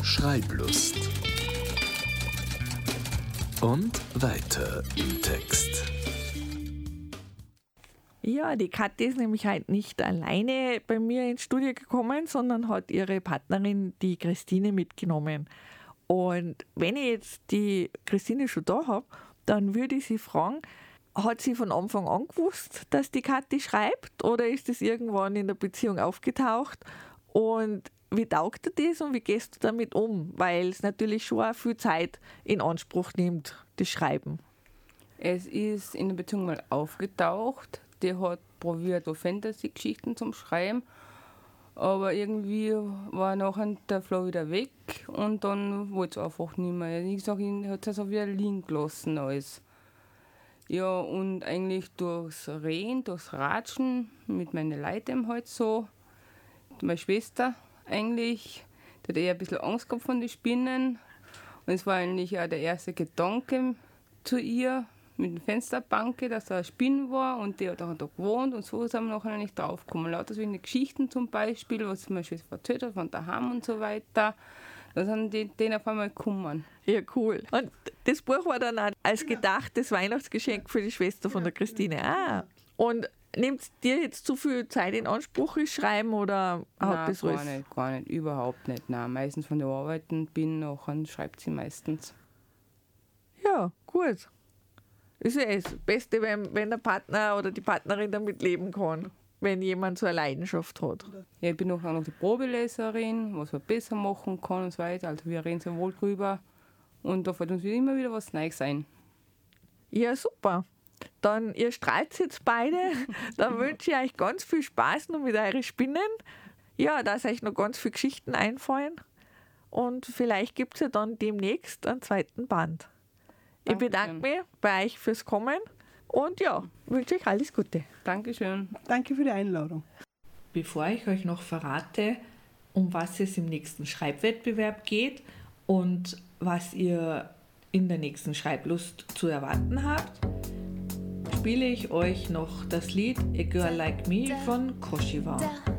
Schreiblust. Und weiter im Text. Ja, die Kathi ist nämlich halt nicht alleine bei mir ins Studio gekommen, sondern hat ihre Partnerin, die Christine, mitgenommen. Und wenn ich jetzt die Christine schon da habe, dann würde ich sie fragen, hat sie von Anfang an gewusst, dass die Kathi schreibt oder ist es irgendwann in der Beziehung aufgetaucht? Und wie taugt dir das und wie gehst du damit um? Weil es natürlich schon auch viel Zeit in Anspruch nimmt, das Schreiben. Es ist in der Beziehung mal aufgetaucht. Der hat probiert, so Fantasy-Geschichten zum Schreiben. Aber irgendwie war nachher der Flow wieder weg und dann wollte es einfach nicht mehr. Ich sage, ihn hat es auch wieder liegen gelassen alles. Ja, und eigentlich durchs Reden, durchs Ratschen mit meinen Leuten halt so. Meine Schwester eigentlich, die hat eher ein bisschen Angst gehabt von den Spinnen. Und es war eigentlich auch der erste Gedanke zu ihr mit dem Fensterbanke, dass da eine Spinne war und die hat auch da gewohnt und so sind wir nachher nicht draufgekommen. Lauter so in die Geschichten zum Beispiel, was meine Schwester erzählt hat von daheim und so weiter. Da sind die auf einmal gekommen. Ja, cool. Und das Buch war dann auch als gedachtes Weihnachtsgeschenk für die Schwester von der Christine. Ah. Und nimmt es dir jetzt zu viel Zeit in Anspruch, das Schreiben, oder hat das alles? Nein, gar nicht, überhaupt nicht. Nein, meistens von der Arbeiten bin nachher schreibt sie meistens. Ja, gut. Ist ja das Beste, wenn der Partner oder die Partnerin damit leben kann, wenn jemand so eine Leidenschaft hat. Ja, ich bin auch noch die Probeleserin, was man besser machen kann und so weiter. Also wir reden sehr wohl drüber und da fällt uns immer wieder was Neues ein. Ja, super. Dann, ihr strahlt jetzt beide. Dann wünsche ich euch ganz viel Spaß noch mit euren Spinnen. Ja, dass euch noch ganz viele Geschichten einfallen. Und vielleicht gibt es ja dann demnächst einen zweiten Band. Ich bedanke mich bei euch fürs Kommen und ja, wünsche euch alles Gute. Dankeschön. Danke für die Einladung. Bevor ich euch noch verrate, um was es im nächsten Schreibwettbewerb geht und was ihr in der nächsten Schreiblust zu erwarten habt, spiele ich euch noch das Lied A Girl Like Me von Koshiwar.